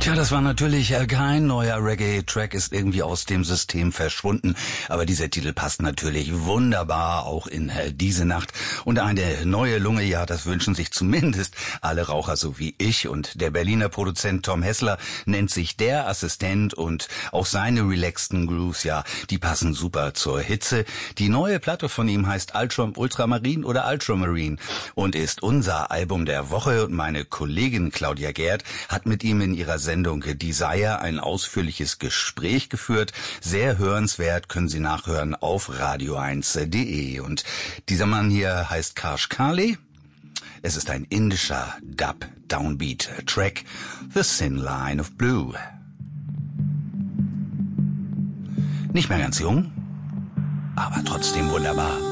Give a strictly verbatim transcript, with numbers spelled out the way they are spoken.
Tja, das war natürlich kein neuer Reggae-Track, ist irgendwie aus dem System verschwunden. Aber dieser Titel passt natürlich wunderbar auch in diese Nacht. Und eine neue Lunge, ja, das wünschen sich zumindest alle Raucher, so wie ich. Und der Berliner Produzent Tom Hessler nennt sich der Assistent und auch seine relaxten Grooves, ja, die passen super zur Hitze. Die neue Platte von ihm heißt Ultra, Ultramarine oder Ultramarine und ist unser Album der Woche. Und meine Kollegin Claudia Gerd hat mit ihm in ihrer Sendung Desire ein ausführliches Gespräch geführt. Sehr hörenswert, können Sie nachhören auf radio eins punkt de. Und dieser Mann hier heißt Karsh Kali. Es ist ein indischer Dub-Downbeat-Track, The Thin Line of Blue. Nicht mehr ganz jung, aber trotzdem wunderbar.